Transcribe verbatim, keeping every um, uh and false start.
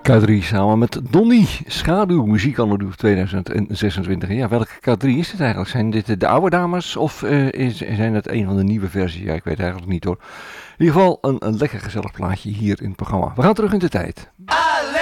K drie samen met Donny. Schaduw, muziek anno tweeduizend zesentwintig. Ja, welke K drie is het eigenlijk? Zijn dit de oude dames of uh, is, zijn het een van de nieuwe versies? Ja, ik weet eigenlijk niet hoor. In ieder geval een, een lekker gezellig plaatje hier in het programma. We gaan terug in de tijd.